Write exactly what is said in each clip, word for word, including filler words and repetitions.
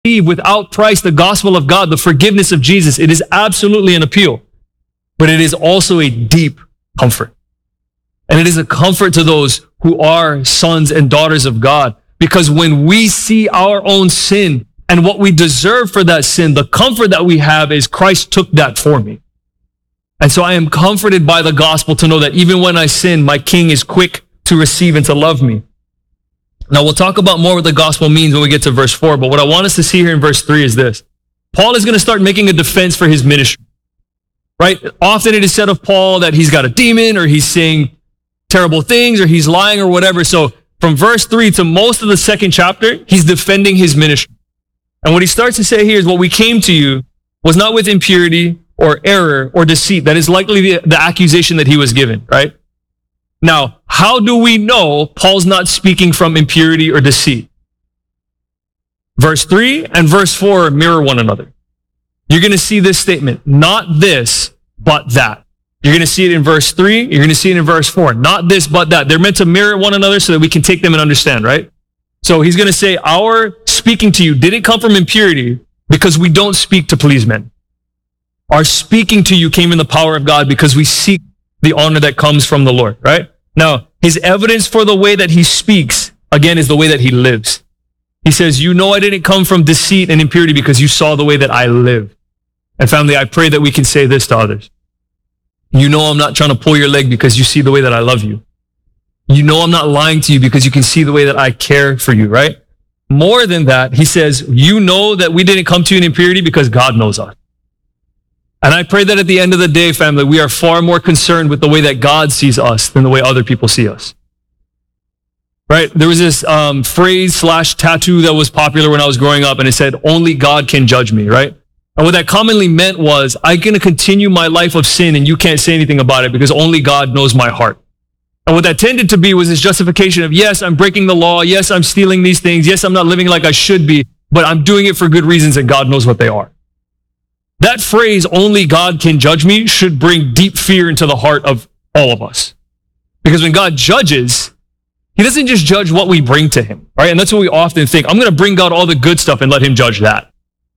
receive without price the gospel of God, the forgiveness of Jesus, it is absolutely an appeal. But it is also a deep comfort. And it is a comfort to those who are sons and daughters of God. Because when we see our own sin and what we deserve for that sin, the comfort that we have is Christ took that for me. And so I am comforted by the gospel to know that even when I sin, my King is quick to receive and to love me. Now we'll talk about more what the gospel means when we get to verse four, but what I want us to see here in verse three is this. Paul is going to start making a defense for his ministry, right? Often it is said of Paul that he's got a demon or he's saying terrible things or he's lying or whatever. So from verse three to most of the second chapter, he's defending his ministry. And what he starts to say here is what we came to you was not with impurity or error or deceit. That is likely the, the accusation that he was given, right? Now, how do we know Paul's not speaking from impurity or deceit? Verse three and verse four mirror one another. You're going to see this statement, not this, but that. You're going to see it in verse three. You're going to see it in verse four. Not this, but that. They're meant to mirror one another so that we can take them and understand, right? So he's going to say, our speaking to you didn't come from impurity because we don't speak to please men. Our speaking to you came in the power of God because we seek the honor that comes from the Lord, right? Now, his evidence for the way that he speaks, again, is the way that he lives. He says, you know I didn't come from deceit and impurity because you saw the way that I live. And family, I pray that we can say this to others. You know I'm not trying to pull your leg because you see the way that I love you. You know I'm not lying to you because you can see the way that I care for you, right? More than that, he says, you know that we didn't come to you in impurity because God knows us. And I pray that at the end of the day, family, we are far more concerned with the way that God sees us than the way other people see us. Right? There was this um, phrase slash tattoo that was popular when I was growing up, and it said, only God can judge me, right? And what that commonly meant was, I'm going to continue my life of sin and you can't say anything about it because only God knows my heart. And what that tended to be was this justification of, yes, I'm breaking the law. Yes, I'm stealing these things. Yes, I'm not living like I should be, but I'm doing it for good reasons and God knows what they are. That phrase, only God can judge me, should bring deep fear into the heart of all of us. Because when God judges, he doesn't just judge what we bring to him, right? And that's what we often think. I'm going to bring God all the good stuff and let him judge that.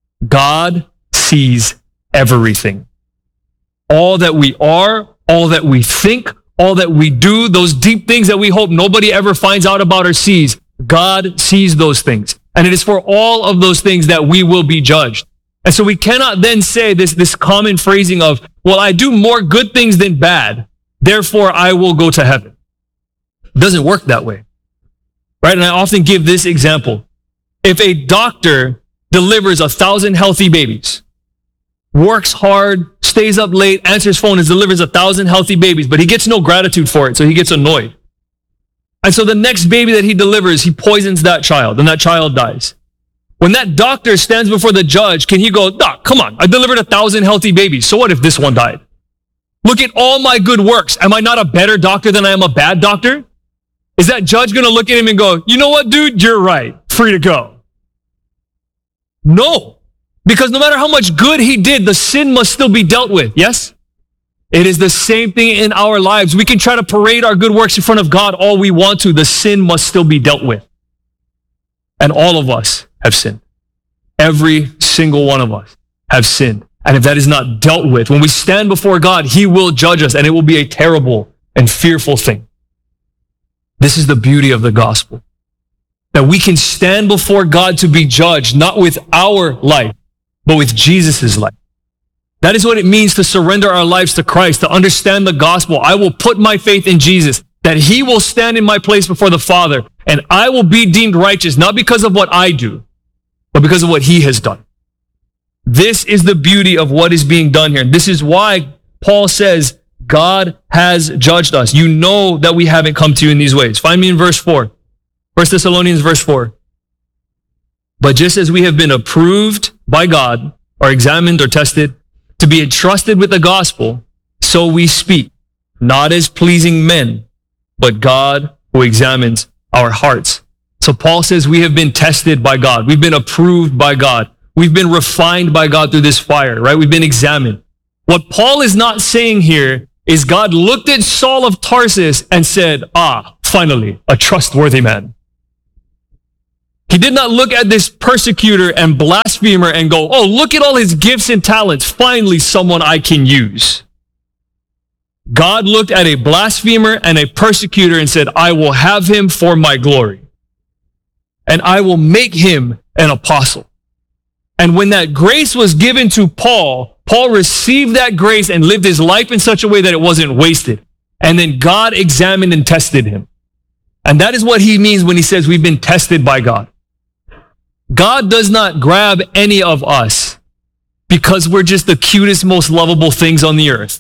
God sees everything. All that we are, all that we think, all that we do, those deep things that we hope nobody ever finds out about or sees, God sees those things. And it is for all of those things that we will be judged. And so we cannot then say this, this common phrasing of, well, I do more good things than bad, therefore I will go to heaven. It doesn't work that way, right? And I often give this example. If a doctor delivers a thousand healthy babies, works hard, stays up late, answers phone, and delivers a thousand healthy babies, but he gets no gratitude for it, so he gets annoyed. And so the next baby that he delivers, he poisons that child, and that child dies. When that doctor stands before the judge, can he go, Doc, come on, I delivered a thousand healthy babies. So what if this one died? Look at all my good works. Am I not a better doctor than I am a bad doctor? Is that judge going to look at him and go, you know what, dude, you're right. Free to go. No, because no matter how much good he did, the sin must still be dealt with. Yes? It is the same thing in our lives. We can try to parade our good works in front of God all we want to. The sin must still be dealt with. And all of us have sinned. Every single one of us have sinned. And if that is not dealt with, when we stand before God, he will judge us, and it will be a terrible and fearful thing. This is the beauty of the gospel. That we can stand before God to be judged, not with our life, but with Jesus' life. That is what it means to surrender our lives to Christ, to understand the gospel. I will put my faith in Jesus, that he will stand in my place before the Father, and I will be deemed righteous, not because of what I do, but because of what he has done. This is the beauty of what is being done here. This is why Paul says, God has judged us. You know that we haven't come to you in these ways. Find me in verse four. First Thessalonians verse four. But just as we have been approved by God, or examined or tested, to be entrusted with the gospel, so we speak, not as pleasing men, but God who examines our hearts. So Paul says we have been tested by God. We've been approved by God. We've been refined by God through this fire, right? We've been examined. What Paul is not saying here is God looked at Saul of Tarsus and said, ah, finally, a trustworthy man. He did not look at this persecutor and blasphemer and go, oh, look at all his gifts and talents. Finally, someone I can use. God looked at a blasphemer and a persecutor and said, I will have him for my glory. And I will make him an apostle. And when that grace was given to Paul, Paul received that grace and lived his life in such a way that it wasn't wasted. And then God examined and tested him. And that is what he means when he says we've been tested by God. God does not grab any of us because we're just the cutest, most lovable things on the earth.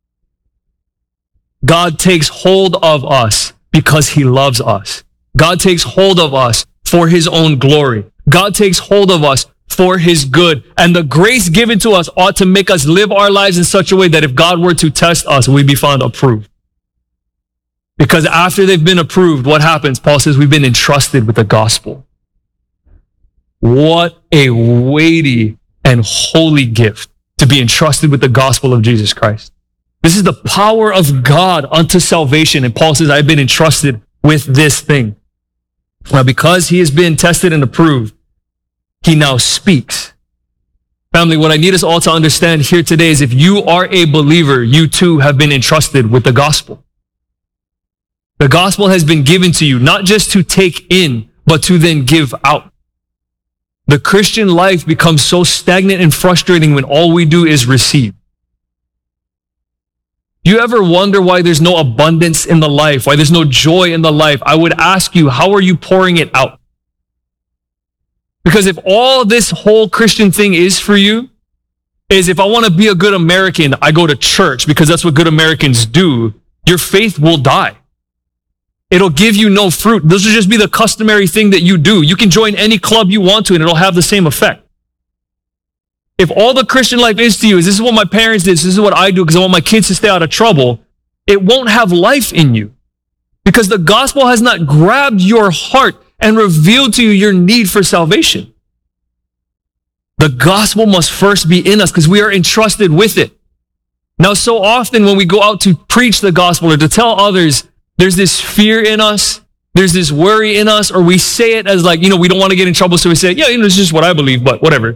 God takes hold of us because he loves us. God takes hold of us for his own glory. God takes hold of us for his good. And the grace given to us ought to make us live our lives in such a way that if God were to test us, we'd be found approved. Because after they've been approved, what happens? Paul says we've been entrusted with the gospel. What a weighty and holy gift to be entrusted with the gospel of Jesus Christ. This is the power of God unto salvation. And Paul says, I've been entrusted with this thing. Now, because he has been tested and approved, he now speaks. Family, what I need us all to understand here today is if you are a believer, you too have been entrusted with the gospel. The gospel has been given to you, not just to take in, but to then give out. The Christian life becomes so stagnant and frustrating when all we do is receive. You ever wonder why there's no abundance in the life, why there's no joy in the life? I would ask you, how are you pouring it out? Because if all this whole Christian thing is for you, is if I want to be a good American, I go to church because that's what good Americans do, your faith will die. It'll give you no fruit. This will just be the customary thing that you do. You can join any club you want to and it'll have the same effect. If all the Christian life is to you is this is what my parents did, this is what I do because I want my kids to stay out of trouble, it won't have life in you. Because the gospel has not grabbed your heart and revealed to you your need for salvation. The gospel must first be in us because we are entrusted with it. Now, so often when we go out to preach the gospel or to tell others, there's this fear in us, there's this worry in us, or we say it as like, you know, we don't want to get in trouble, so we say, yeah, you know, it's just what I believe, but whatever.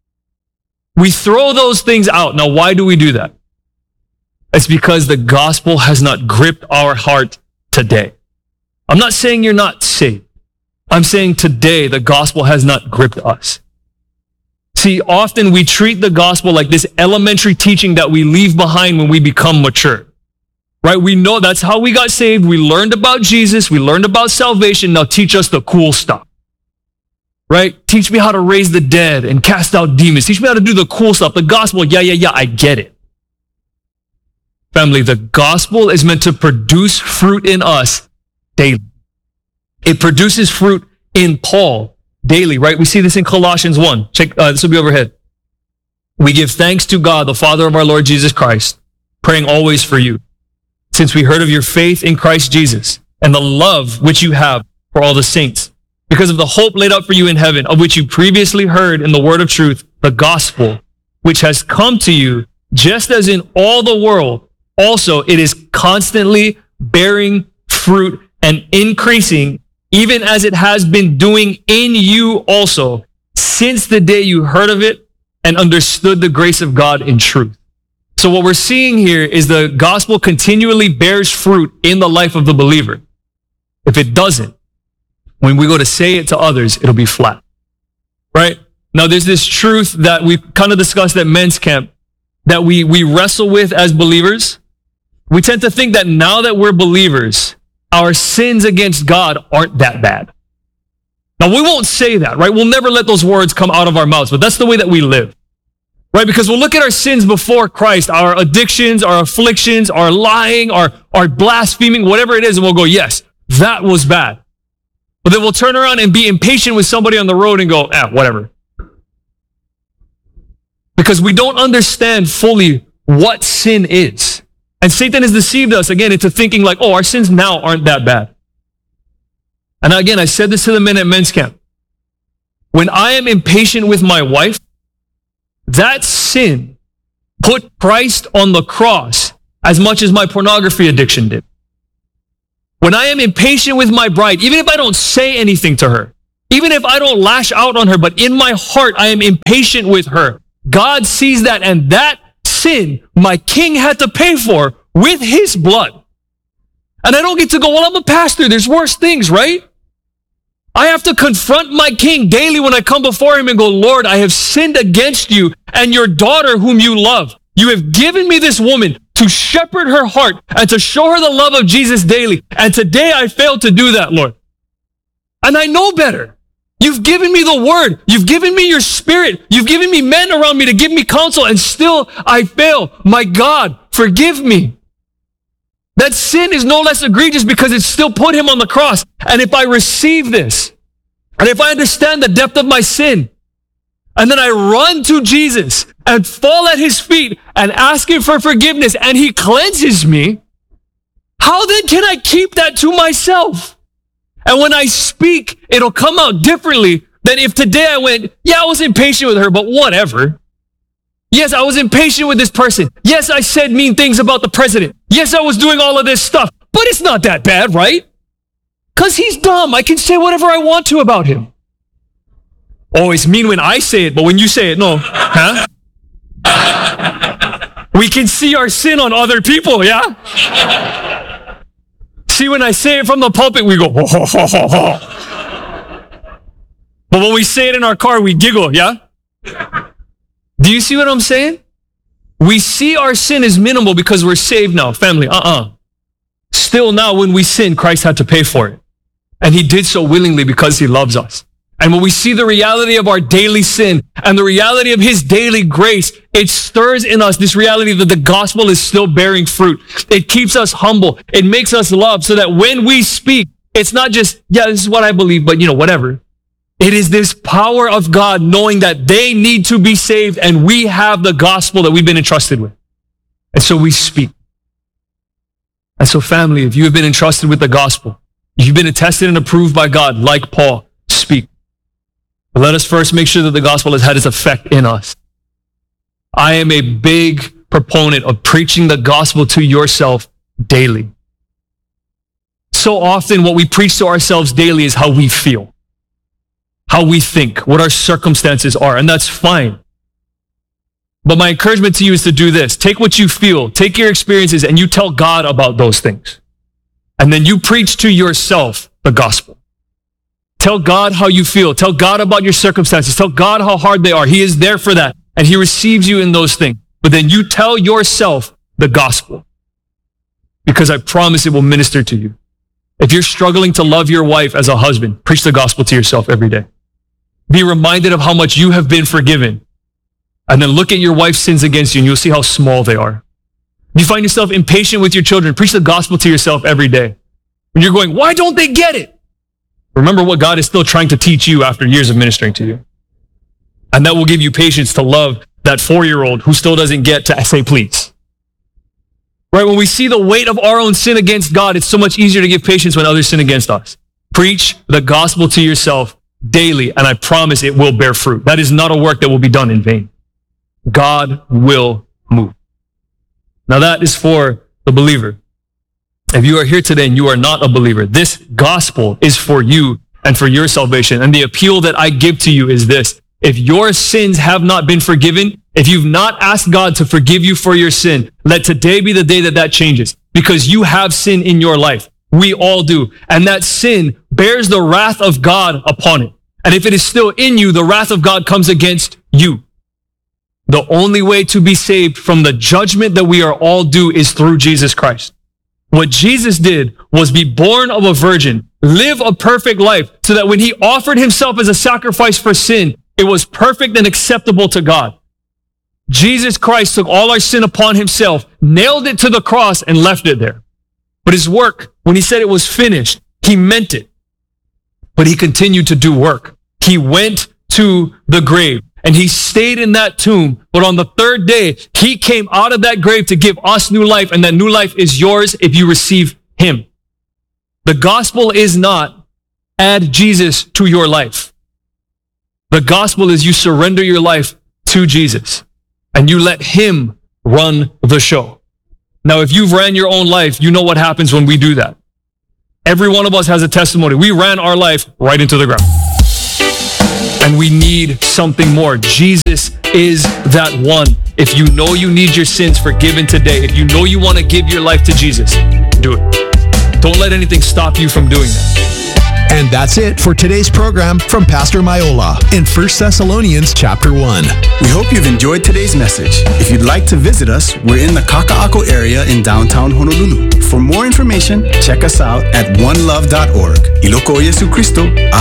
We throw those things out. Now, why do we do that? It's because the gospel has not gripped our heart today. I'm not saying you're not saved. I'm saying today the gospel has not gripped us. See, often we treat the gospel like this elementary teaching that we leave behind when we become mature. Right? We know that's how we got saved. We learned about Jesus. We learned about salvation. Now teach us the cool stuff. Right? Teach me how to raise the dead and cast out demons. Teach me how to do the cool stuff. The gospel, yeah, yeah, yeah, I get it. Family, the gospel is meant to produce fruit in us daily. It produces fruit in Paul daily, right? We see this in Colossians one. Check, uh, this will be overhead. We give thanks to God, the Father of our Lord Jesus Christ, praying always for you, since we heard of your faith in Christ Jesus and the love which you have for all the saints, because of the hope laid up for you in heaven, of which you previously heard in the word of truth, the gospel, which has come to you, just as in all the world, also it is constantly bearing fruit and increasing, even as it has been doing in you also, since the day you heard of it and understood the grace of God in truth. So what we're seeing here is the gospel continually bears fruit in the life of the believer. If it doesn't, when we go to say it to others, it'll be flat. Right? Now, there's this truth that we kind of discussed at men's camp that we, we wrestle with as believers. We tend to think that now that we're believers, our sins against God aren't that bad. Now, we won't say that, right? We'll never let those words come out of our mouths, but that's the way that we live. Right? Because we'll look at our sins before Christ, our addictions, our afflictions, our lying, our, our blaspheming, whatever it is, and we'll go, yes, that was bad. But then we'll turn around and be impatient with somebody on the road and go, ah, whatever. Because we don't understand fully what sin is. And Satan has deceived us, again, into thinking like, oh, our sins now aren't that bad. And again, I said this to the men at men's camp. When I am impatient with my wife, that sin put Christ on the cross as much as my pornography addiction did. When I am impatient with my bride, even if I don't say anything to her, Even if I don't lash out on her, but in my heart, I am impatient with her. God sees that, and that sin my king had to pay for with his blood. And I don't get to go, well, I'm a pastor. There's worse things, right? I have to confront my king daily when I come before him and go, Lord, I have sinned against you and your daughter whom you love. You have given me this woman to shepherd her heart and to show her the love of Jesus daily. And today I failed to do that, Lord. And I know better. You've given me the word. You've given me your spirit. You've given me men around me to give me counsel, and still I fail. My God, forgive me. That sin is no less egregious because it still put him on the cross. And if I receive this, and if I understand the depth of my sin, and then I run to Jesus and fall at his feet and ask him for forgiveness, and he cleanses me, how then can I keep that to myself? And when I speak, it'll come out differently than if today I went, yeah, I was impatient with her, but whatever. Yes, I was impatient with this person. Yes, I said mean things about the president. Yes, I was doing all of this stuff, but it's not that bad, right? Because he's dumb. I can say whatever I want to about him. Oh, it's mean when I say it, but when you say it, no. Huh? We can see our sin on other people, yeah? See, when I say it from the pulpit, we go, ho, ho, ho, ho, ho. But when we say it in our car, we giggle, yeah? Do you see what I'm saying? We see our sin as minimal because we're saved now. Family, uh-uh. Still now, when we sin, Christ had to pay for it. And he did so willingly because he loves us. And when we see the reality of our daily sin and the reality of his daily grace, it stirs in us this reality that the gospel is still bearing fruit. It keeps us humble. It makes us love so that when we speak, it's not just, yeah, this is what I believe, but you know, whatever. It is this power of God knowing that they need to be saved and we have the gospel that we've been entrusted with. And so we speak. And so family, if you have been entrusted with the gospel, if you've been attested and approved by God, like Paul, speak. But let us first make sure that the gospel has had its effect in us. I am a big proponent of preaching the gospel to yourself daily. So often what we preach to ourselves daily is how we feel, how we think, what our circumstances are, and that's fine. But my encouragement to you is to do this. Take what you feel, take your experiences, and you tell God about those things. And then you preach to yourself the gospel. Tell God how you feel. Tell God about your circumstances. Tell God how hard they are. He is there for that. And he receives you in those things. But then you tell yourself the gospel. Because I promise it will minister to you. If you're struggling to love your wife as a husband, preach the gospel to yourself every day. Be reminded of how much you have been forgiven. And then look at your wife's sins against you and you'll see how small they are. If you find yourself impatient with your children, preach the gospel to yourself every day. When you're going, why don't they get it? Remember what God is still trying to teach you after years of ministering to you. And that will give you patience to love that four-year-old who still doesn't get to say please. Right? When we see the weight of our own sin against God, it's so much easier to give patience when others sin against us. Preach the gospel to yourself daily, and I promise it will bear fruit. That is not a work that will be done in vain. God will move. Now that is for the believer. If you are here today and you are not a believer, this gospel is for you and for your salvation. And the appeal that I give to you is this. If your sins have not been forgiven, if you've not asked God to forgive you for your sin, let today be the day that that changes. Because you have sin in your life. We all do. And that sin bears the wrath of God upon it. And if it is still in you, the wrath of God comes against you. The only way to be saved from the judgment that we are all due is through Jesus Christ. What Jesus did was be born of a virgin, live a perfect life, so that when he offered himself as a sacrifice for sin, it was perfect and acceptable to God. Jesus Christ took all our sin upon himself, nailed it to the cross, and left it there. But his work, when he said it was finished, he meant it. But he continued to do work. He went to the grave. And he stayed in that tomb. But on the third day, he came out of that grave to give us new life. And that new life is yours if you receive him. The gospel is not add Jesus to your life. The gospel is you surrender your life to Jesus. And you let him run the show. Now, if you've ran your own life, you know what happens when we do that. Every one of us has a testimony. We ran our life right into the ground. And we need something more. Jesus is that one. If you know you need your sins forgiven today, if you know you want to give your life to Jesus, do it. Don't let anything stop you from doing that. And that's it for today's program from Pastor Maiola in First Thessalonians chapter one. We hope you've enjoyed today's message. If you'd like to visit us, we're in the Kaka'ako area in downtown Honolulu. For more information, check us out at one love dot org. Iloko Yesu Cristo,